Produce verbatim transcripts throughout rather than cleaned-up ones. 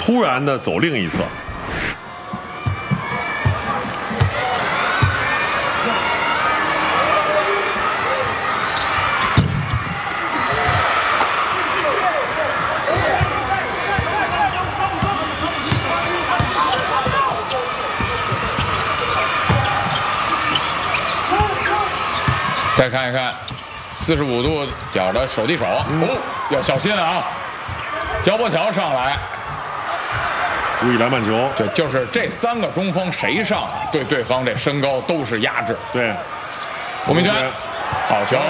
突然的走另一侧。 再看一看，四十五度角的手递手，嗯、哦，要小心啊！焦波桥上来， 注意篮板球。 对，就是这三个中锋谁上，对对方这身高都是压制。 对， 胡明轩，好球！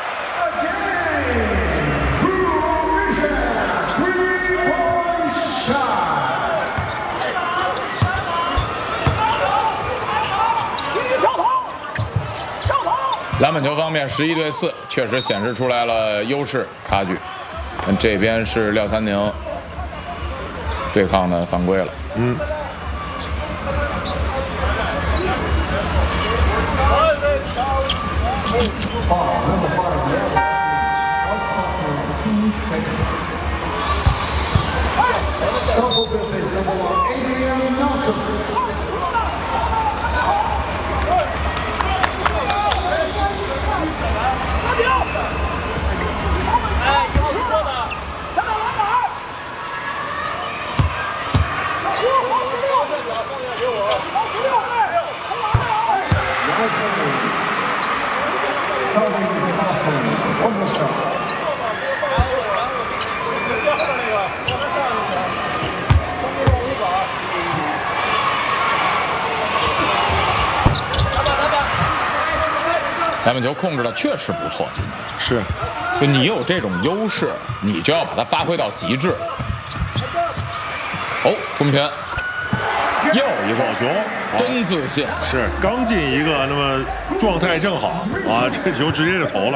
篮板球方面，十一对四，确实显示出来了优势差距。这边是廖三宁对抗的犯规了。 嗯。 篮板球控制的确实不错， 是， 就你有这种优势，你就要把它发挥到极致。哦，胡明轩又一个好球， 真自信， 是刚进一个，那么状态正好啊，这球直接就投了。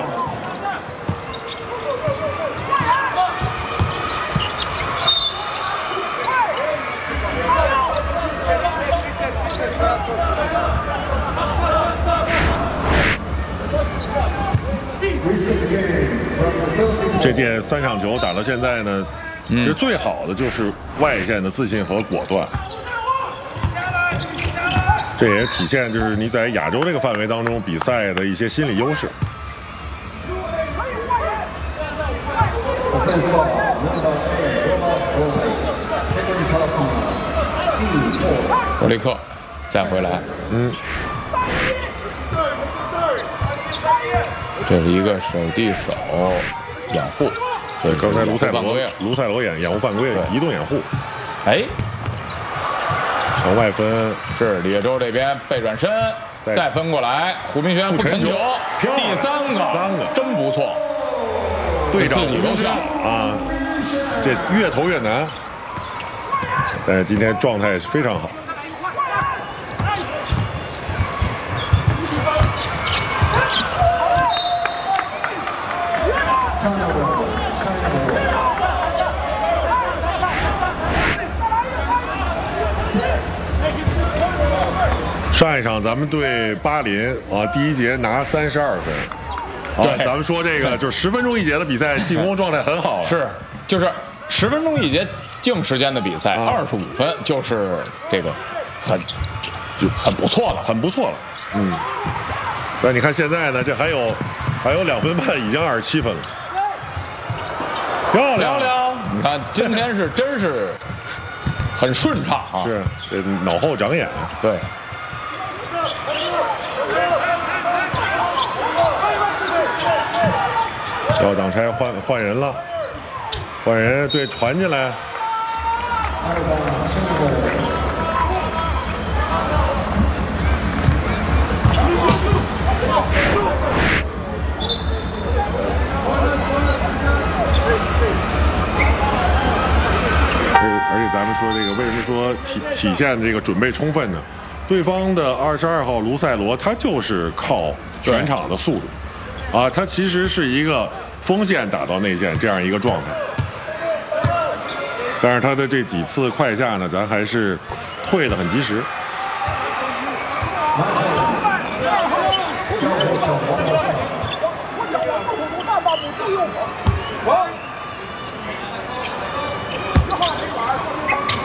这店三场球打到现在呢，其实最好的就是外线的自信和果断。这也体现就是你在亚洲这个范围当中比赛的一些心理优势。 博利克再回来， 嗯， 这是一个手递手掩护。 对，刚才卢塞罗卢塞罗掩掩护犯规，移动掩护。 哎。 朝外分是李叶洲这边背转身，再分过来，胡明轩不沉球，第三个， 三个真不错， 队长自己都笑啊，这越投越难，但是今天状态非常好。上一场咱们对巴林啊，第一节拿三十二分，啊，咱们说这个就是十分钟一节的比赛，进攻状态很好了。 是，就是十分钟一节净时间的比赛，二十五分就是这个很就很不错了， 很不错了。嗯，那你看现在呢，这还有还有两分半，已经二十七分了，漂亮！ 漂亮！你看今天是真是很顺畅啊， 是这脑后长眼， 对。 要挡拆换换人了，换人对传进来。而且咱们说这个为什么说体体现这个准备充分呢？对方的二十二号卢塞罗，他就是靠全场的速度，啊，他其实是一个锋线打到内线这样一个状态，但是他的这几次快下呢，咱还是退得很及时。